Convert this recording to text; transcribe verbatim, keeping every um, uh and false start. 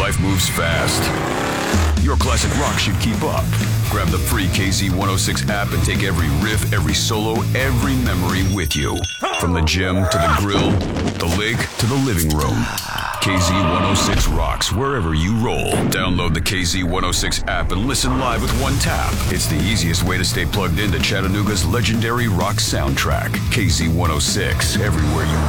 Life moves fast. Your classic rock should keep up. Grab the free K Z one oh six app and take every riff, every solo, every memory with you. From the gym to the grill, the lake to the living room. K Z one oh six rocks wherever you roll. Download the K Z one oh six app and listen live with one tap. It's the easiest way to stay plugged into Chattanooga's legendary rock soundtrack. K Z one oh six, everywhere you